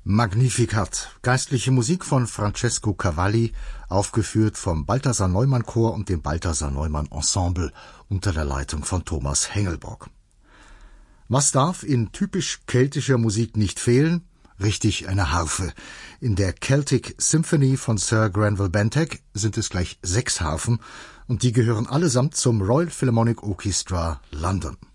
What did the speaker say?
Magnificat, geistliche Musik von Francesco Cavalli, aufgeführt vom Balthasar Neumann Chor und dem Balthasar Neumann Ensemble unter der Leitung von Thomas Hengelborg. Was darf in typisch keltischer Musik nicht fehlen? Richtig, eine Harfe. In der Celtic Symphony von Sir Granville Bentinck sind es gleich 6 Harfen und die gehören allesamt zum Royal Philharmonic Orchestra London.